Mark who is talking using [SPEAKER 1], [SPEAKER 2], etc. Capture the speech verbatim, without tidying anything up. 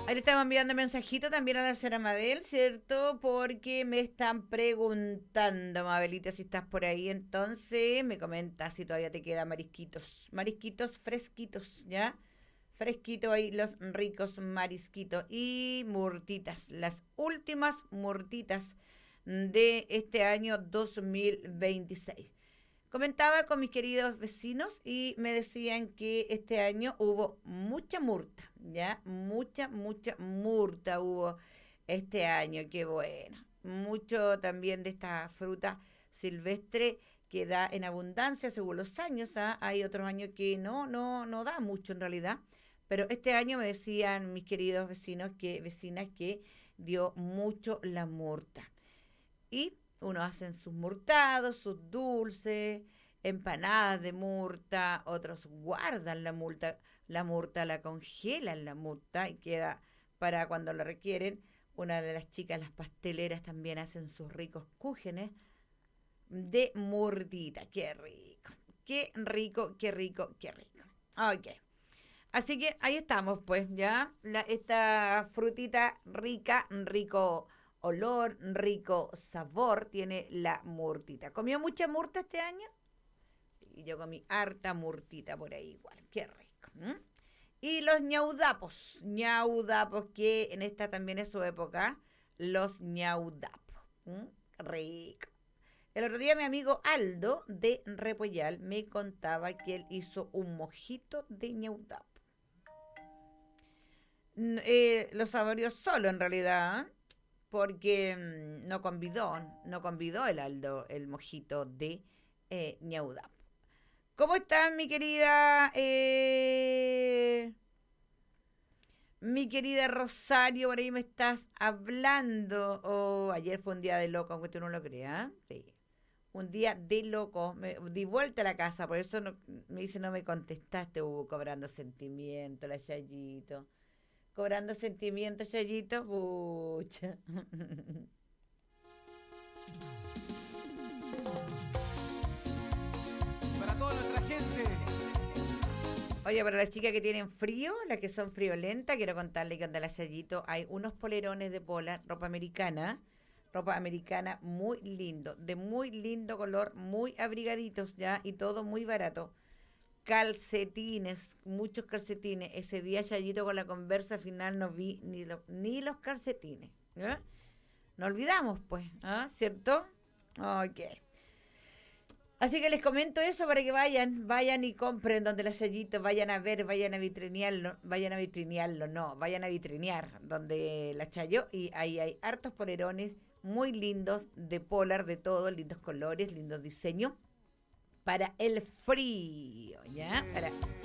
[SPEAKER 1] Ahí le estamos enviando mensajito también a la señora Mabel, ¿cierto? Porque me están preguntando, Mabelita, si estás por ahí. Entonces me comenta si todavía te quedan marisquitos. Marisquitos fresquitos, ¿ya? Fresquito ahí, los ricos marisquitos. Y murtitas, las últimas murtitas de este año dos mil veintiséis. Comentaba con mis queridos vecinos y me decían que este año hubo mucha murta, ¿ya? Mucha, mucha murta hubo este año, qué bueno. Mucho también de esta fruta silvestre que da en abundancia según los años, ¿ah? Hay otros años que no, no, no da mucho en realidad, pero este año me decían mis queridos vecinos que, vecinas que dio mucho la murta. Y unos hacen sus murtados, sus dulces, empanadas de murta, otros guardan la murta, la murta, la congelan la murta y queda para cuando la requieren. Una de las chicas, las pasteleras, también hacen sus ricos cúgenes de murtita. Qué rico, qué rico, qué rico, qué rico. Ok. Así que ahí estamos, pues, ¿ya? La, esta frutita rica, rico olor, rico sabor, tiene la murtita. ¿Comió mucha murta este año? Sí, yo comí harta murtita por ahí igual, qué rico. ¿M? Y los ñaudapos, ñaudapos que en esta también es su época, los ñaudapos. ¿M? Rico. El otro día mi amigo Aldo de Repollal me contaba que él hizo un mojito de ñaudapo. N- eh, lo saboreó solo en realidad, ¿eh? Porque mm, no convidó, no convidó el Aldo el mojito de eh, ñauda. ¿Cómo estás, mi querida, eh, mi querida Rosario? Por ahí me estás hablando. Oh, ayer fue un día de loco, aunque tú no lo creas. ¿Eh? Sí, un día de loco. Me di vuelta a la casa, por eso no- me dice no me contestaste. Uh, cobrando sentimiento, la Yayito. Cobrando sentimientos, Yayito. Pucha.
[SPEAKER 2] Para toda nuestra gente.
[SPEAKER 1] Oye, para las chicas que tienen frío, las que son friolentas, quiero contarle que anda la Yayito hay unos polerones de pola, ropa americana, ropa americana muy lindo, de muy lindo color, muy abrigaditos ya y todo muy barato. Calcetines, muchos calcetines. Ese día Yayito con la conversa final no vi ni, lo- ni los calcetines. ¿Ya? No olvidamos, pues, ¿ah? ¿Cierto? Ok. Así que les comento eso para que vayan, vayan y compren donde los sellitos, vayan a ver, vayan a vitrinearlo, vayan a vitrinearlo, no, vayan a vitrinear donde la Chayo y ahí hay hartos polerones muy lindos de polar, de todo, lindos colores, lindos diseños para el frío, ¿ya? Para